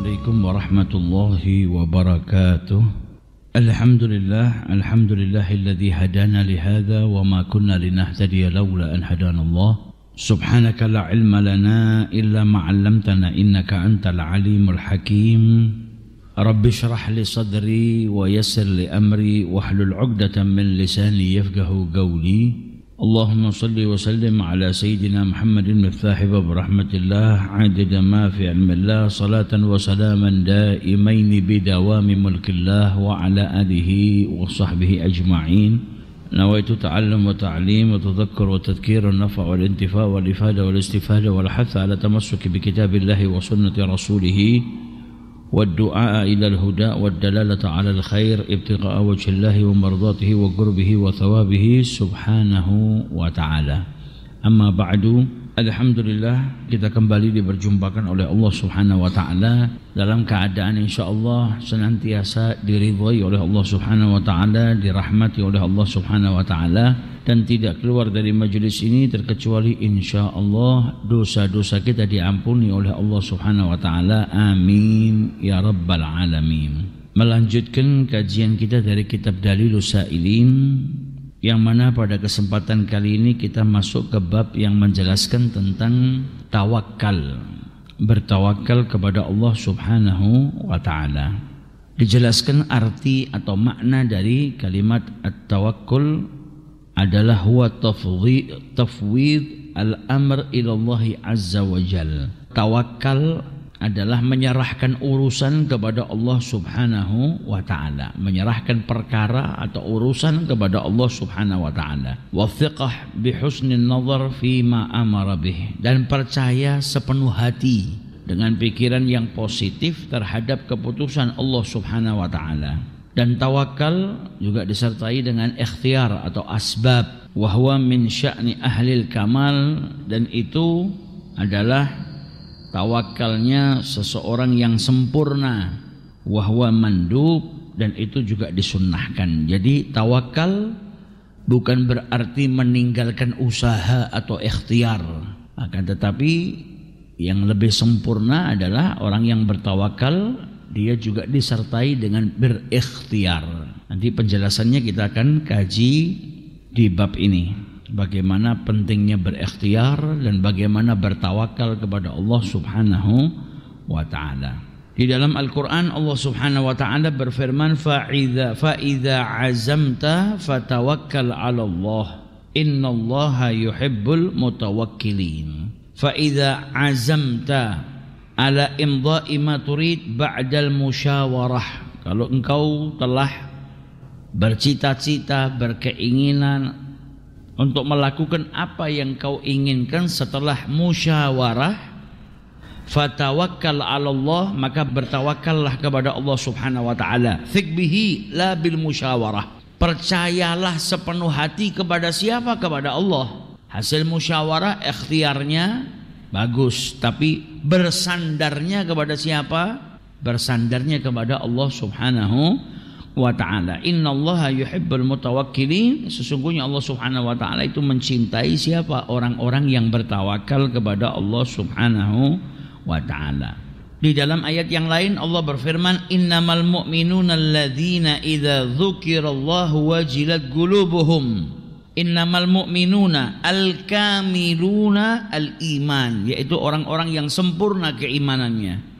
Assalamualaikum warahmatullahi wabarakatuh. Alhamdulillahilladzi hadana lihadza wa ma kunna linahtadiya laula an hadanallah. Subhanaka la ilma lana illa ma 'allamtana innaka antal alimul hakim. Rabbi shrah li sadri wa yassir li amri wahlul 'uqdatam min lisani yafqahu qawli. Allahumma salli wa sallim ala sayyidina Muhammadin miftahi bab rahmatillah adada ma fi ilmillah salatan wa salaman daimaini bidawami mulkillah wa ala alihi wa sahbihi ajma'in. Nawaitu ta'allum wa ta'lim wa tadhakkur wa tadhkir wa nafa' wal intifa' wal ifada wal istifada wal hath ala tamassuki bi kitabillahi wa sunnati rasulih والدعاء إلى الهدى والدلالة على الخير ابتغاء وجه الله ومرضاته وقربه وثوابه سبحانه وتعالى. Amma ba'du. Alhamdulillah, kita kembali diperjumpakan oleh Allah Subhanahu wa taala dalam keadaan insyaallah senantiasa diridhai oleh Allah Subhanahu wa taala, dirahmati oleh Allah Subhanahu wa taala, dan tidak keluar dari majelis ini terkecuali insyaallah dosa-dosa kita diampuni oleh Allah Subhanahu wa taala. Amin ya rabbal alamin. Melanjutkan kajian kita dari kitab Dalilus Sa'ilin, yang mana pada kesempatan kali ini kita masuk ke bab yang menjelaskan tentang tawakal, bertawakal kepada Allah Subhanahu wa taala. Dijelaskan arti atau makna dari kalimat at-tawakkul adalah huwa tafwid al-amr ila Allah azza wa jalla. Tawakal adalah menyerahkan urusan kepada Allah Subhanahu wa taala, menyerahkan perkara atau urusan kepada Allah Subhanahu wa taala. Wa thiqah bi husnin nazar fi ma amara bih, dan percaya sepenuh hati dengan pikiran yang positif terhadap keputusan Allah Subhanahu wa taala. Dan tawakal juga disertai dengan ikhtiar atau asbab. Wa huwa min sya'ni ahlil kamal, dan itu adalah tawakalnya seseorang yang sempurna. Wahwa mandub, dan itu juga disunnahkan. Jadi tawakal bukan berarti meninggalkan usaha atau ikhtiar, akan tetapi yang lebih sempurna adalah orang yang bertawakal dia juga disertai dengan berikhtiar. Nanti penjelasannya kita akan kaji di bab ini, bagaimana pentingnya berikhtiar dan bagaimana bertawakal kepada Allah Subhanahu wa taala. Di dalam Al-Qur'an Allah Subhanahu wa taala berfirman, fa idza azamta fatawakkal 'ala Allah innallaha yuhibbul mutawakkilin. Fa idza azamta ala imdha'i ma turid ba'dal musyawarah. Kalau engkau telah bercita-cita, berkeinginan untuk melakukan apa yang kau inginkan setelah musyawarah, fatawakkal 'ala Allah, maka bertawakallah kepada Allah Subhanahu wa taala. Thiq bihi la bil musyawarah. Percayalah sepenuh hati kepada siapa? Kepada Allah. Hasil musyawarah ikhtiarnya bagus, tapi bersandarnya kepada siapa? Bersandarnya kepada Allah Subhanahu wa ta'ala. Innallaha yuhibbul mutawakkilin. Sesungguhnya Allah Subhanahu wa ta'ala itu mencintai siapa? Orang-orang yang bertawakal kepada Allah Subhanahu wa ta'ala. Di dalam ayat yang lain Allah berfirman, innamal mu'minuna alladzina idza dzukirallahu wajilat qulubuhum. Innamal mu'minuna al-kamiluna al-iman, yaitu orang-orang yang sempurna keimanannya.